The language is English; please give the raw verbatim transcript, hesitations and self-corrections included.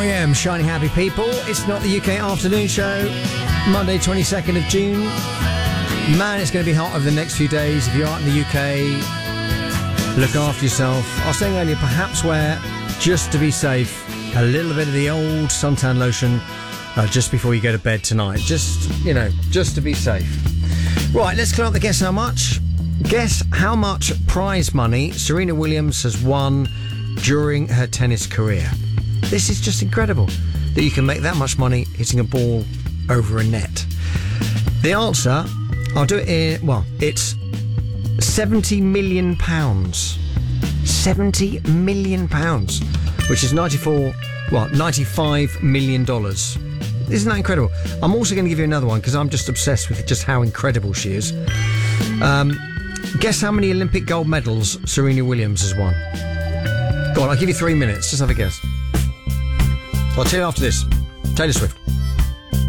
R E M, Shining Happy People. It's not the U K afternoon show. Monday, twenty-second of June. Man, it's going to be hot over the next few days. If you are in the U K, look after yourself. I was saying earlier, perhaps wear, just to be safe, a little bit of the old suntan lotion uh, just before you go to bed tonight. Just, you know, just to be safe. Right, let's clear up the guess how much. Guess how much prize money Serena Williams has won during her tennis career. This is just incredible that you can make that much money hitting a ball over a net. The answer, I'll do it in, well, it's seventy million pounds. seventy million pounds, which is ninety-four, well, ninety-five million dollars. Isn't that incredible? I'm also going to give you another one because I'm just obsessed with just how incredible she is. Um, guess how many Olympic gold medals Serena Williams has won? Go on, I'll give you three minutes. Just have a guess. I'll tell you after this. Taylor Swift.